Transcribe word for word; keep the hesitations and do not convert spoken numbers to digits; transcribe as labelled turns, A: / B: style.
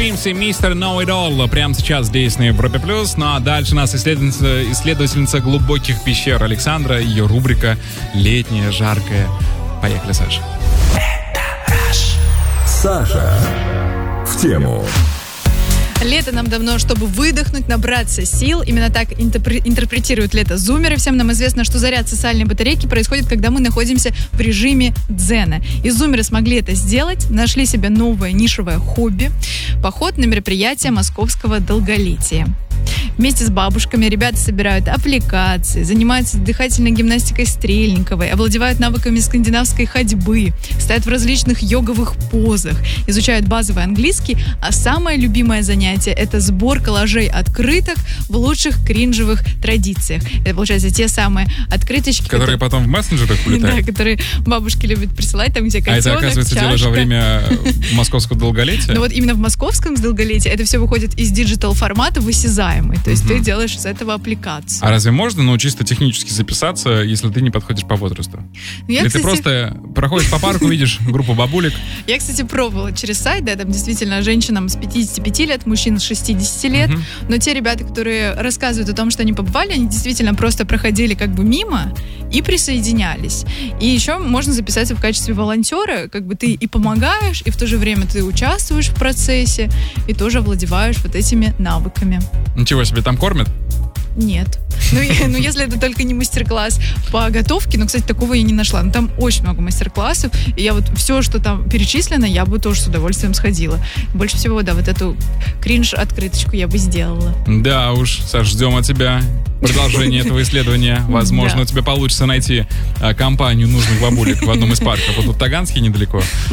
A: Джеймс и мистер Know It All прямо сейчас здесь на Европе Плюс. Ну а дальше у нас исследовательница, исследовательница глубоких пещер Александра, ее рубрика «Летняя, жаркая». Поехали, Саша.
B: Это Rush. Саша в тему.
C: Лето нам давно, чтобы выдохнуть, набраться сил. Именно так интерпре- интерпретируют лето зумеры. Всем нам известно, что заряд социальной батарейки происходит, когда мы находимся в режиме дзена. И зумеры смогли это сделать, нашли себе новое нишевое хобби – поход на мероприятие московского долголетия. Вместе с бабушками ребята собирают аппликации, занимаются дыхательной гимнастикой Стрельниковой, овладевают навыками скандинавской ходьбы, стоят в различных йоговых позах, изучают базовый английский, а самое любимое занятие – это сбор коллажей открыток в лучших кринжевых традициях. Это, получается, те самые открыточки,
A: которые, которые... потом в мессенджерах улетают?
C: Да, которые бабушки любят присылать, там, где котенок,
A: а это, оказывается,
C: чашка.
A: делаешь во время московского долголетия?
C: Ну вот именно в московском долголетии это все выходит из диджитал-формата в осязаемый. То есть ты делаешь из этого аппликацию.
A: А разве можно, ну, чисто технически записаться, если ты не подходишь по возрасту?
C: Ну, я,
A: Или
C: кстати...
A: ты просто проходишь по парку, видишь группу бабулек?
C: Я, кстати, пробовала через сайт, да, там действительно женщинам с пятидесяти пяти лет, мужчин с шестидесяти лет, uh-huh. но те ребята, которые рассказывают о том, что они побывали, они действительно просто проходили как бы мимо и присоединялись. И еще можно записаться в качестве волонтера, как бы ты и помогаешь, и в то же время ты участвуешь в процессе, и тоже овладеваешь вот этими навыками.
A: Ничего себе, там кормят?
C: Нет. Ну, ну, если это только не мастер-класс по готовке, но, кстати, такого я не нашла. Но там очень много мастер-классов, и я вот все, что там перечислено, я бы тоже с удовольствием сходила. Больше всего, да, вот эту кринж-открыточку я бы сделала.
A: Да уж, Саш, ждем от тебя продолжение этого исследования. Возможно,
C: да.
A: у тебя получится найти а, компанию нужных бабулек в одном из парков. Вот тут Таганский недалеко.